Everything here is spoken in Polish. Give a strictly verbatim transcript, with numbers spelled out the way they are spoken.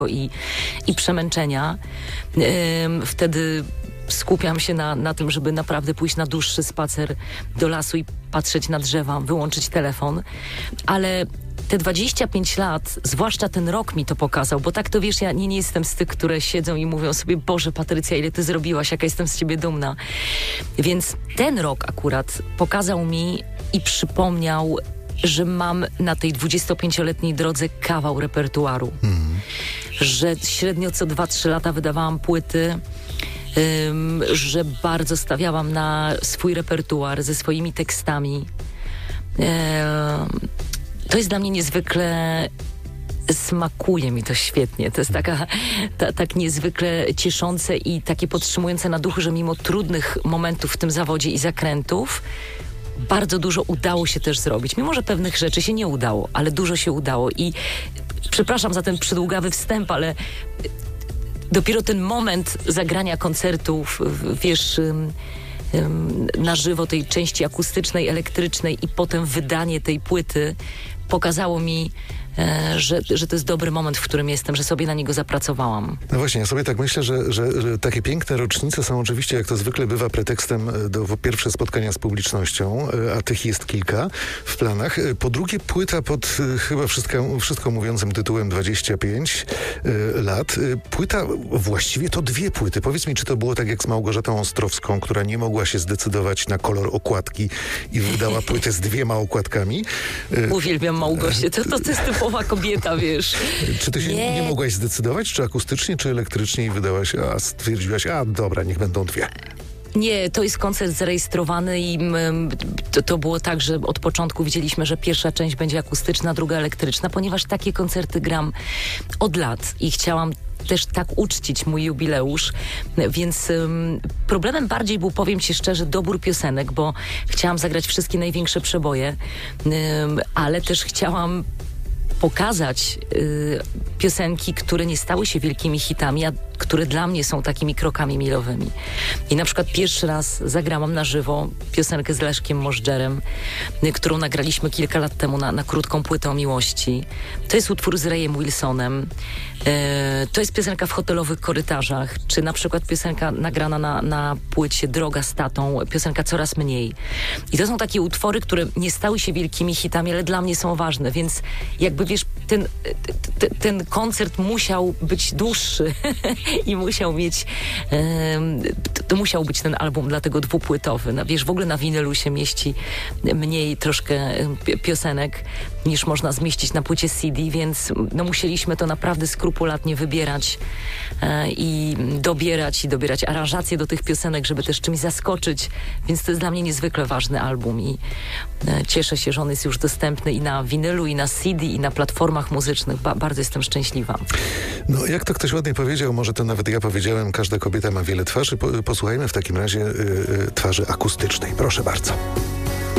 i, i przemęczenia. Ym, wtedy skupiam się na, na tym, żeby naprawdę pójść na dłuższy spacer do lasu i patrzeć na drzewa, wyłączyć telefon. Ale te dwadzieścia pięć lat, zwłaszcza ten rok mi to pokazał, bo tak to wiesz, ja nie, nie jestem z tych, które siedzą i mówią sobie: Boże, Patrycja, ile ty zrobiłaś, jaka jestem z ciebie dumna. Więc ten rok akurat pokazał mi i przypomniał, że mam na tej dwudziestopięcioletniej drodze kawał repertuaru. Mm. Że średnio co dwa trzy lata wydawałam płyty, ym, że bardzo stawiałam na swój repertuar ze swoimi tekstami. Ym, to jest dla mnie niezwykle... Smakuje mi to świetnie. To jest taka, ta, tak niezwykle cieszące i takie podtrzymujące na duchu, że mimo trudnych momentów w tym zawodzie i zakrętów bardzo dużo udało się też zrobić. Mimo że pewnych rzeczy się nie udało, ale dużo się udało. I przepraszam za ten przydługawy wstęp, ale dopiero ten moment zagrania koncertów, wiesz, na żywo, tej części akustycznej, elektrycznej i potem wydanie tej płyty pokazało mi, Że, że to jest dobry moment, w którym jestem, że sobie na niego zapracowałam. No właśnie, ja sobie tak myślę, że, że, że takie piękne rocznice są oczywiście, jak to zwykle bywa, pretekstem do pierwsze spotkania z publicznością, a tych jest kilka w planach. Po drugie, płyta pod chyba wszystko, wszystko mówiącym tytułem dwadzieścia pięć lat. Płyta, właściwie to dwie płyty. Powiedz mi, czy to było tak jak z Małgorzatą Ostrowską, która nie mogła się zdecydować na kolor okładki i wydała płytę z dwiema okładkami. Uwielbiam Małgosię. To, to, to jest typowa kobieta, wiesz. Czy ty się nie. nie mogłaś zdecydować, czy akustycznie, czy elektrycznie, i wydałaś, a stwierdziłaś, a dobra, niech będą dwie? Nie, to jest koncert zarejestrowany i mm, to, to było tak, że od początku widzieliśmy, że pierwsza część będzie akustyczna, druga elektryczna, ponieważ takie koncerty gram od lat i chciałam też tak uczcić mój jubileusz, więc um, problemem bardziej był, powiem ci szczerze, dobór piosenek, bo chciałam zagrać wszystkie największe przeboje, um, ale też chciałam pokazać y, piosenki, które nie stały się wielkimi hitami, a które dla mnie są takimi krokami milowymi. I na przykład pierwszy raz zagrałam na żywo piosenkę z Leszkiem Możdżerem, y, którą nagraliśmy kilka lat temu na, na krótką płytę o miłości. To jest utwór z Rayem Wilsonem. Y, to jest piosenka w hotelowych korytarzach, czy na przykład piosenka nagrana na, na płycie Droga z tatą, piosenka Coraz mniej. I to są takie utwory, które nie stały się wielkimi hitami, ale dla mnie są ważne, więc jakby wiesz, ten, ten, ten koncert musiał być dłuższy i musiał mieć, um, to, to musiał być ten album dlatego dwupłytowy. No, wiesz, w ogóle na winylu się mieści mniej troszkę piosenek niż można zmieścić na płycie C D, więc no, musieliśmy to naprawdę skrupulatnie wybierać e, i dobierać i dobierać aranżacje do tych piosenek, żeby też czymś zaskoczyć, więc to jest dla mnie niezwykle ważny album i e, cieszę się, że on jest już dostępny i na winylu, i na C D, i na platformach muzycznych. Ba- bardzo jestem szczęśliwa. No, jak to ktoś ładnie powiedział, może to nawet ja powiedziałem, każda kobieta ma wiele twarzy. Po, posłuchajmy w takim razie y, y, twarzy akustycznej. Proszę bardzo.